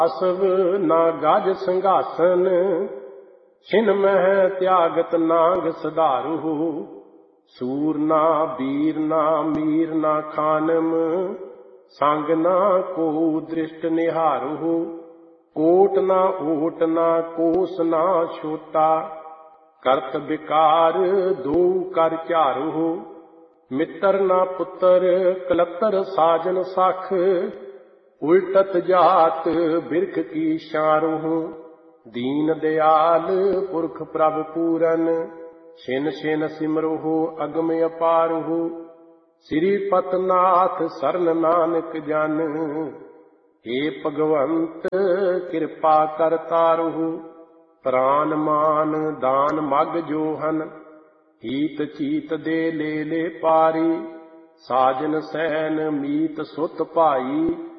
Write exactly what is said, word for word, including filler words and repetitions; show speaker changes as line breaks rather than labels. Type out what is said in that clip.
ਅਸਵ ਨਾ ਗਜ ਸੰਘਾਸਨ, ਛਿਨ ਮਹਿ ਤਿਆਗਤ ਨਾਗ ਸਧਾਰੂ। ਸੂਰ ਨਾ ਬੀਰ ਨਾ ਮੀਰ ਨਾ ਖਾਨਮ, ਸੰਗ ਨਾ ਕੋ ਦ੍ਰਿਸ਼ਟ ਨਿਹਾਰੂ। ਕੋਟ ਨਾ ਓਟ ਨਾ ਕੋਸ ਨਾ ਛੋਟਾ, ਕਰਤ ਵਿਕਾਰ ਦੋ ਕਰ ਝਾਰੂ। ਮਿੱਤਰ ਨਾ ਪੁੱਤਰ ਕਲੱਤਰ ਸਾਜਨ ਸਖ, ਉਲਟਤ ਜਾਤ ਬਿਰਖ ਕੀ ਛਾਰੂ। ਦੀਨ ਦਿਆਲ ਪੁਰਖ ਪ੍ਰਭ ਪੂਰਨ, ਛਿਨ ਛਿਨ ਸਿਮਰਹੁ ਅਗਮ ਅਪਾਰਹੁ। ਸ੍ਰੀ ਪਤਨਾਥ ਸਰਨ ਨਾਨਕ ਜਨ, ਏ ਭਗਵੰਤ ਕਿਰਪਾ ਕਰ ਤਾਰਹੁ। ਪ੍ਰਾਨ ਮਾਨ ਦਾਨ ਮਗ ਜੋ ਹਨ, ਹੀਤ ਚੀਤ ਦੇ ਲੈ ਲੈ ਪਾਰੀ। ਸਾਜਨ ਸੈਨ ਮੀਤ ਸੁਤ ਭਾਈ,